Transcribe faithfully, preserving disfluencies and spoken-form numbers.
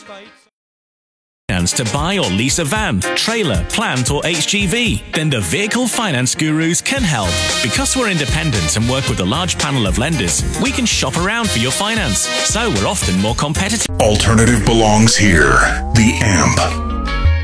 To buy or lease a van, trailer, plant or H G V, then the Vehicle Finance Gurus can help. Because we're independent and work with a large panel of lenders, we can shop around for your finance, so we're often more competitive. Alternative belongs here. The A M P.